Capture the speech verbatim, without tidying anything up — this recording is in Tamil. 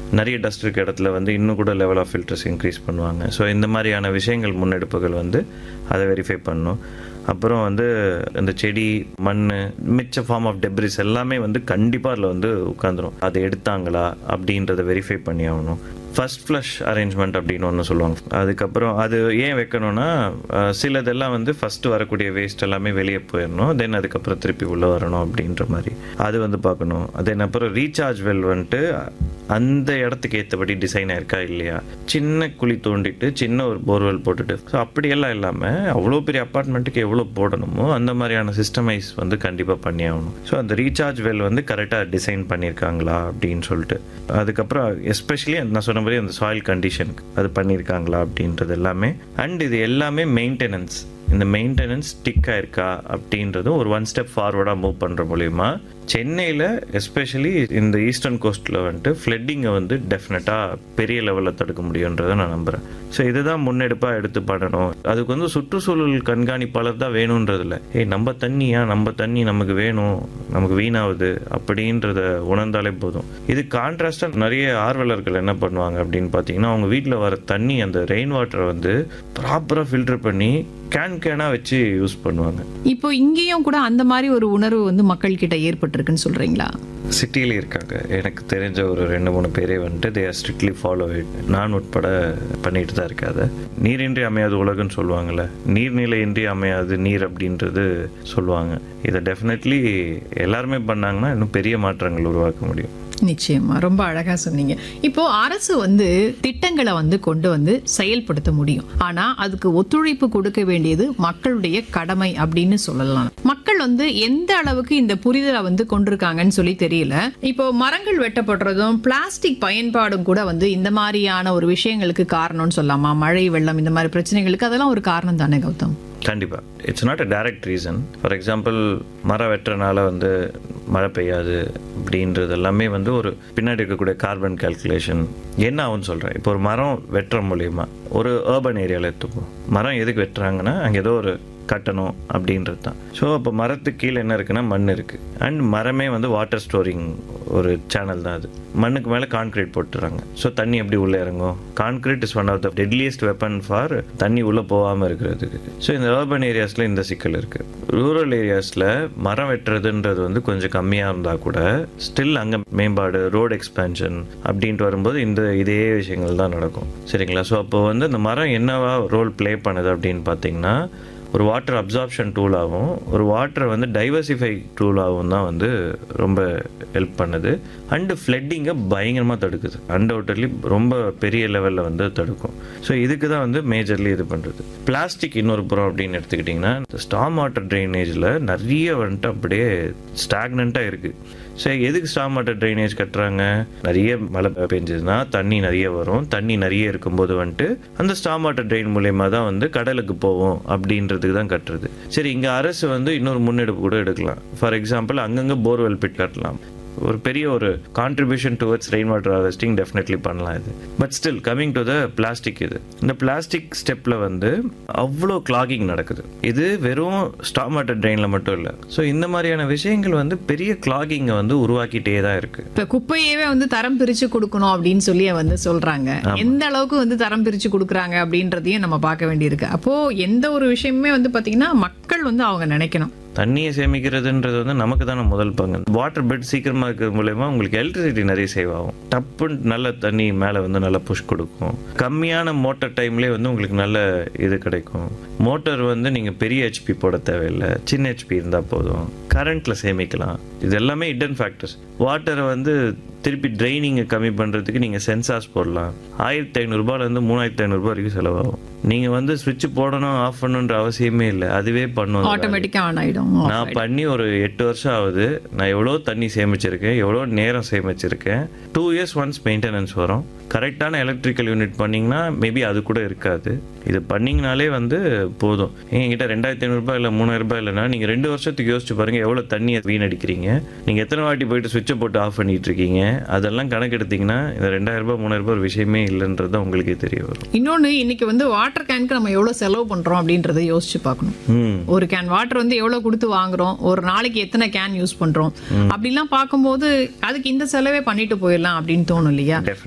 நிறைய டஸ்ட் இருக்க இடத்துல வந்து இன்னும் கூட லெவல் ஆஃப் ஃபில்டர்ஸ் இன்க்ரீஸ் பண்ணுவாங்க. ஸோ இந்த மாதிரியான விஷயங்கள் முன்னெடுப்புகள் வந்து அதை வெரிஃபை பண்ணணும். அப்புறம் வந்து இந்த செடி, மண், மிச்ச ஃபார்ம் ஆஃப் டெப்ரிஸ் எல்லாமே வந்து கண்டிப்பாக அதில் வந்து உட்காந்துரும். அதை எடுத்தாங்களா அப்படின்றத வெரிஃபை பண்ணி ஆகணும். ஃபர்ஸ்ட் ஃப்ளஷ் அரேஞ்ச்மெண்ட் அப்படின்னு ஒன்று சொல்லுவாங்க. அதுக்கப்புறம் அது ஏன் வைக்கணும்னா, சிலதெல்லாம் வந்து ஃபஸ்ட்டு வரக்கூடிய வேஸ்ட் எல்லாமே வெளியே போயிடணும், தென் அதுக்கப்புறம் திருப்பி உள்ளே வரணும் அப்படின்ற மாதிரி அது வந்து பார்க்கணும். தென் அப்புறம் ரீசார்ஜ் வெல் வந்துட்டு அந்த இடத்துக்கு ஏற்றபடி டிசைன் ஆயிருக்கா இல்லையா. சின்ன குழி தோண்டிட்டு சின்ன ஒரு போர்வெல் போட்டுட்டு ஸோ அப்படியெல்லாம் இல்லாமல் அவ்வளோ பெரிய அப்பார்ட்மெண்ட்டுக்கு எவ்வளோ போடணுமோ அந்த மாதிரியான சிஸ்டமைஸ் வந்து கண்டிப்பாக பண்ணி ஆகணும். ஸோ அந்த ரீசார்ஜ் வெல் வந்து கரெக்டாக டிசைன் பண்ணியிருக்காங்களா அப்படின்னு சொல்லிட்டு, அதுக்கப்புறம் எஸ்பெஷலி நான் சொன்ன மாதிரி அந்த சாயில் கண்டிஷனுக்கு அது பண்ணியிருக்காங்களா அப்படின்றது எல்லாமே. அண்ட் இது எல்லாமே மெயின்டெனன்ஸ், இந்த மெயின்டெனன்ஸ் டிக் ஆயிருக்கா அப்படின்றதும் ஒரு ஒன் ஸ்டெப் ஃபார்வர்டாக மூவ் பண்ணுற மூலிமா சென்னையில் எஸ்பெஷலி இந்த ஈஸ்டர்ன் கோஸ்ட்டில் வந்துட்டு ஃப்ளட்டிங்கை வந்து டெஃபினட்டாக பெரிய லெவலில் தடுக்க முடியுன்றதை நான் நம்புகிறேன். ஸோ இதுதான் முன்னெடுப்பாக எடுத்து பண்ணணும். அதுக்கு வந்து சுற்றுச்சூழல் கண்காணிப்பாளர் தான் வேணுன்றதில்ல. ஏய் நம்ம தண்ணியா, நம்ம தண்ணி நமக்கு வேணும், நமக்கு வீணாகுது அப்படின்றத உணர்ந்தாலே போதும். இது கான்ட்ராஸ்டாக நிறைய ஆர்வலர்கள் என்ன பண்ணுவாங்க அப்படின்னு பார்த்தீங்கன்னா, அவங்க வீட்டில் வர தண்ணி அந்த ரெயின் வாட்டரை வந்து ப்ராப்பராக ஃபில்டர் பண்ணி கேன் கேனாக வச்சு யூஸ் பண்ணுவாங்க. இப்போ இங்கேயும் கூட அந்த மாதிரி ஒரு உணர்வு வந்து மக்கள் கிட்ட ஏற்பட்டிருக்குன்னு சொல்றீங்களா? சிட்டியில் இருக்காங்க, எனக்கு தெரிஞ்ச ஒரு ரெண்டு மூணு பேரே வந்துட்டு they are strictly follow it. நான் உட்பட பண்ணிட்டு தான் இருக்காது. நீரின்றி அமையாது உலகன்னு சொல்லுவாங்கள்ல, நீர்நிலையின்றி அமையாது நீர் அப்படின்றது சொல்லுவாங்க. இதை டெஃபினெட்லி எல்லாருமே பண்ணாங்கன்னா இன்னும் பெரிய மாற்றங்கள் உருவாக்க முடியும். நிச்சயமா, ரொம்ப அழகா சொன்னீங்க. இப்போ அரசு வந்து திட்டங்களை வந்து கொண்டு வந்து செயல்படுத்த முடியும், ஆனா அதுக்கு ஒத்துழைப்பு கொடுக்க வேண்டியது மக்களுடைய கடமை அப்படின்னு சொல்லலாம். மக்கள் வந்து எந்த அளவுக்கு இந்த புரிதலை வந்து கொண்டிருக்காங்கன்னு சொல்லி தெரியல. இப்போ மரங்கள் வெட்டப்படுறதும் பிளாஸ்டிக் பயன்பாடும் கூட வந்து இந்த மாதிரியான ஒரு விஷயங்களுக்கு காரணம்னு சொல்லலாமா? மழை, வெள்ளம், இந்த மாதிரி பிரச்சனைகளுக்கு அதெல்லாம் ஒரு காரணம் தானே கௌதம்? கண்டிப்பாக it's not a direct reason. For example, மரம் வெட்டுறனால வந்து மழை பெய்யாது அப்படின்றது எல்லாமே வந்து ஒரு பின்னாடி இருக்கக்கூடிய கார்பன் கால்குலேஷன் என்ன ஆகும்னு சொல்கிறேன். இப்போ ஒரு மரம் வெட்டுற மூலியமா ஒரு அர்பன் ஏரியாவில் எடுத்துப்போம். மரம் எதுக்கு வெட்டுறாங்கன்னா அங்கே ஏதோ ஒரு கட்டணும் அப்படின்றது தான். ஸோ அப்போ மரத்துக்கு கீழே என்ன இருக்குன்னா மண் இருக்குது. அண்ட் மரமே வந்து வாட்டர் ஸ்டோரிங் ஒரு சேனல் தான். அது மண்ணுக்கு மேலே கான்கிரீட் போட்டுறாங்க. ஸோ தண்ணி எப்படி உள்ளே இறங்கும்? Concrete is one of the deadliest weapon for தண்ணி உள்ளே போகாமல் இருக்கிறதுக்கு. ஸோ இந்த அர்பன் ஏரியாஸில் இந்த சிக்கல் இருக்குது. ரூரல் ஏரியாஸில் மரம் வெட்டுறதுன்றது வந்து கொஞ்சம் கம்மியாக இருந்தால் கூட ஸ்டில் அங்கே மேம்பாடு, ரோடு எக்ஸ்பேன்ஷன் அப்படின்ட்டு வரும்போது இந்த இதே விஷயங்கள் தான் நடக்கும். சரிங்களா? ஸோ அப்போ வந்து இந்த மரம் என்னவா ரோல் ப்ளே பண்ணுது அப்படின்னு பார்த்தீங்கன்னா, ஒரு வாட்டர் அப்சார்ப்ஷன் டூலாகவும் ஒரு வாட்டரை வந்து டைவர்சிஃபை டூலாகவும் தான் வந்து ரொம்ப ஹெல்ப் பண்ணுது. அண்டு ஃப்ளட்டிங்கை பயங்கரமாக தடுக்குது. அன்டவுட்டட்லி ரொம்ப பெரிய லெவலில் வந்து தடுக்கும். ஸோ இதுக்கு தான் வந்து மேஜர்லி இது பண்ணுறது. பிளாஸ்டிக் இன்னொரு புறம் அப்படின்னு எடுத்துக்கிட்டிங்கன்னா, இந்த ஸ்டாம் வாட்டர் ட்ரைனேஜில் நிறைய வந்துட்டு அப்படியே ஸ்டாக்னண்ட்டாக இருக்குது. ஸோ எதுக்கு ஸ்டாம் வாட்டர் ட்ரைனேஜ் கட்டுறாங்க? நிறைய மழை பெஞ்சதுன்னா தண்ணி நிறைய வரும். தண்ணி நிறைய இருக்கும்போது வந்துட்டு அந்த ஸ்டாம் வாட்டர் ட்ரெயின் மூலயமா தான் வந்து கடலுக்கு போவோம் அப்படின்றதுக்கு தான் கட்டுறது. சரி, இங்கே அரசு வந்து இன்னொரு முன்னெடுப்பு கூட எடுக்கலாம். ஃபார் எக்ஸாம்பிள், அங்கங்கே போர்வெல் பிட் கட்டலாம். ஒரு பெரிய ஒரு contribution towards rain water harvesting definitely பண்ணலாம் இது. But still coming to the plastic, இது இந்த பிளாஸ்டிக் ஸ்டெப்பில் வந்து அவ்வளோ கிளாகிங் நடக்குது. இது வெறும் ஸ்டாம் வாட்டர் ட்ரெயினில் மட்டும் இல்லை. ஸோ இந்த மாதிரியான விஷயங்கள் வந்து பெரிய கிளாகிங்கை வந்து உருவாக்கிட்டே தான் இருக்கு. இப்போ குப்பையவே வந்து தரம் பிரித்து கொடுக்கணும் அப்படின்னு சொல்லி வந்து சொல்கிறாங்க. எந்த அளவுக்கு வந்து தரம் பிரித்து கொடுக்குறாங்க அப்படின்றதையும் நம்ம பார்க்க வேண்டியிருக்கு. அப்போது எந்த ஒரு விஷயமே வந்து பார்த்திங்கன்னா மக்கள் வந்து அவங்க நினைக்கணும். தண்ணியை சேமிக்கிறதுன்றது வந்து நமக்கு தானே முதல் பங்கு. வாட்டர் பெட் சீக்கிரமாக இருக்கிறது மூலயமா உங்களுக்கு எலக்ட்ரிசிட்டி நிறைய சேவ் ஆகும். டப்புன்னு நல்ல தண்ணி மேலே வந்து நல்லா புஷ் கொடுக்கும். கம்மியான மோட்டர் டைம்லேயே வந்து உங்களுக்கு நல்ல இது கிடைக்கும். மோட்டர் வந்து நீங்கள் பெரிய ஹெச்பி போட தேவையில்லை, சின்ன ஹெச்பி இருந்தால் போதும். கரண்ட்டில் சேமிக்கலாம். இது எல்லாமே ஹிடன் ஃபேக்டர்ஸ். வாட்டரை வந்து திருப்பி ட்ரைனிங்கை கம்மி பண்ணுறதுக்கு நீங்கள் சென்சார்ஸ் போடலாம். ஆயிரத்தி ஐநூறுரூபாலேருந்து மூணாயிரத்தி ஐநூறுரூபா வரைக்கும் செலவாகும். நீங்கள் வந்து ஸ்விட்ச் போடணும் ஆஃப் பண்ணணுன்ற அவசியமே இல்லை, அதுவே பண்ணும், ஆட்டோமேட்டிக்காக ஆன் ஆகிடும். நான் பண்ணி ஒரு எட்டு வருஷம் ஆகுது. நான் எவ்வளோ தண்ணி சேமிச்சிருக்கேன், எவ்வளோ நேரம் சேமிச்சிருக்கேன். டூ இயர்ஸ் ஒன்ஸ் மெயின்டெனன்ஸ் வரும். கரெக்டான எலக்ட்ரிக்கல் யூனிட் பண்ணிங்கன்னா மேபி அது கூட இருக்காது. இது பண்ணிங்கனாலே வந்து போதும். எங்ககிட்ட ரெண்டாயிரத்தி ஐநூறுரூபா இல்லை மூணாயிரம் ரூபாய் இல்லைன்னா நீங்கள் ரெண்டு வருஷத்துக்கு யோசிச்சு பாருங்கள் எவ்வளோ தண்ணியை வீணடிக்கிறீங்க. நீங்கள் எத்தனை வாட்டி போயிட்டு சுவிட்சை போட்டு ஆஃப் பண்ணிட்டு இருக்கீங்க. அதெல்லாம் கணக்கெடுத்தீங்கன்னா இந்த ரெண்டாயிரம் ரூபாய் மூணாயிரம் ரூபாய் ஒரு விஷயமே இல்லைன்றது தான் உங்களுக்கே தெரிய வரும். இன்னொன்று, இன்னைக்கு வந்து வாட்டர் கேனுக்கு நம்ம எவ்வளோ செலவு பண்ணுறோம் அப்படின்றத யோசிச்சு பார்க்கணும். ஒரு கேன் வாட்டர் வந்து எவ்வளோ கொடுத்து வாங்குறோம், ஒரு நாளைக்கு எத்தனை கேன் யூஸ் பண்ணுறோம் அப்படிலாம் பார்க்கும்போது அதுக்கு இந்த செலவே பண்ணிட்டு போயிடலாம் அப்படின்னு தோணும் இல்லையா?